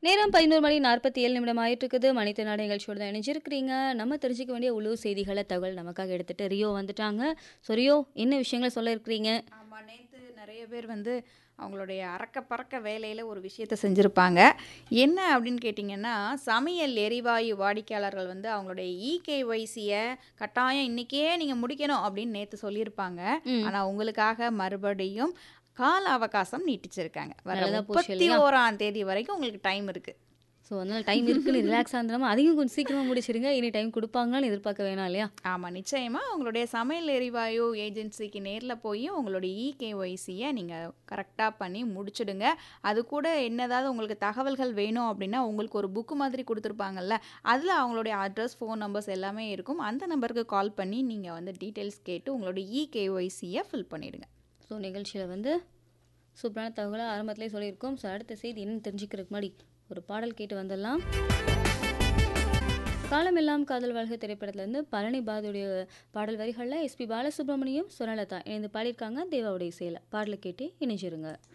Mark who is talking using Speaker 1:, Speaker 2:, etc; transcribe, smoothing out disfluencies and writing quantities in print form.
Speaker 1: நேரம் 11:47 ஆயிட்டு இருக்குது. மனிதநாடு நிகழ்ச்சியோட தான் இணைஞ்சிருக்கிறீங்க. நம்ம தெரிஞ்சுக்க வேண்டிய உள்ளூர் செய்திகளை தகவல் நமக்காக எடுத்துட்டு ரியோ வந்துட்டாங்க. ஸோ ரியோ, என்ன விஷயங்களை சொல்ல இருக்கிறீங்க?
Speaker 2: ஆமா, நேத்து நெறைய பேர் வந்து அவங்களுடைய அறக்க பறக்க வேலையில ஒரு விஷயத்த செஞ்சிருப்பாங்க. என்ன அப்படின்னு கேட்டிங்கன்னா, சமையல் எரிவாயு வாடிக்கையாளர்கள் வந்து அவங்களுடைய இகேஒய்சிய கட்டாயம் இன்னைக்கே நீங்க முடிக்கணும் அப்படின்னு நேத்து சொல்லியிருப்பாங்க.
Speaker 1: ம்.
Speaker 2: ஆனா உங்களுக்காக மறுபடியும் கால அவகாசம் நீட்டிச்சிருக்காங்க. வர
Speaker 1: நல்லதா போச்சு இல்லையா?
Speaker 2: 31ஆம் தேதி வரைக்கும் உங்களுக்கு டைம் இருக்கு.
Speaker 1: ஸோ அதனால டைம் இருக்குன்னு ரிலாக்ஸாக இருந்தோமா, அதையும் கொஞ்சம் சீக்கிரமாக முடிச்சிருங்க. இனி டைம் கொடுப்பாங்கன்னு எதிர்பார்க்க வேணாம் இல்லையா?
Speaker 2: ஆமா, நிச்சயமா உங்களுடைய சமையல் எரிவாயு ஏஜென்சிக்கு நேர்ல போய் உங்களுடைய இகேஒய்சிய நீங்க கரெக்ட்டா பண்ணி முடிச்சிடுங்க. அது கூட என்னதாவது உங்களுக்கு தகவல்கள் வேணும் அப்படின்னா, உங்களுக்கு ஒரு புக் மாதிரி குடுத்துருப்பாங்கல்ல, அதுல அவங்களுடைய அட்ரஸ், ஃபோன் நம்பர்ஸ் எல்லாமே இருக்கும். அந்த நம்பருக்கு கால் பண்ணி நீங்க வந்து டீட்டெயில்ஸ் கேட்டு உங்களுடைய இகேஒய்சிய ஃபில் பண்ணிடுங்க.
Speaker 1: ஸோ நிகழ்ச்சியில் வந்து சூப்பரான தகவலை ஆரம்பத்திலே சொல்லியிருக்கோம். ஸோ அடுத்த செய்தி என்னன்னு தெரிஞ்சுக்கிறதுக்கு முன்னாடி ஒரு பாடல் கேட்டு வந்துடலாம். காலமெல்லாம் காதல் வாழ்க திரைப்படத்துலேருந்து பழனி பாரதியுடைய பாடல் வரிகளில் எஸ்பி பாலசுப்ரமணியம், சுனலதா இணைந்து பாடியிருக்காங்க. தேவாவுடைய இசையில் பாடலை கேட்டு இணைஞ்சிருங்க.